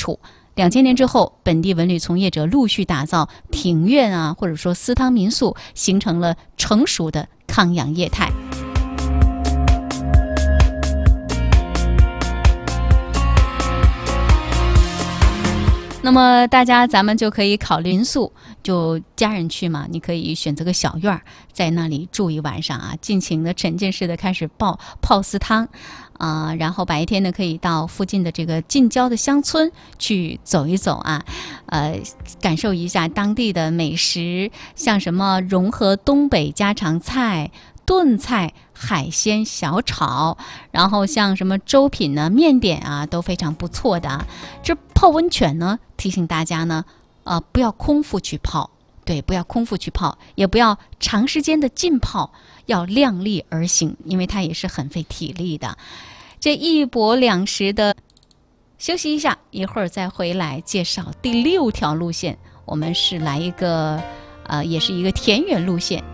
础。2000年之后，本地文旅从业者陆续打造庭院啊，或者说私汤民宿，形成了成熟的康养业态。那么咱们就可以考虑民宿，就家人去嘛，你可以选择个小院儿，在那里住一晚上啊，尽情的沉浸式的开始泡私汤然后白天呢可以到附近的这个近郊的乡村去走一走啊，感受一下当地的美食，像什么融合东北家常菜、炖菜、海鲜小炒，然后像什么粥品呢、面点啊，都非常不错的啊。这泡温泉呢，提醒大家呢，不要空腹去泡，对，不要空腹去泡，也不要长时间的浸泡，要量力而行，因为它也是很费体力的。这一博两食的休息一下，一会儿再回来介绍第6条路线。我们是来一个也是一个田园路线，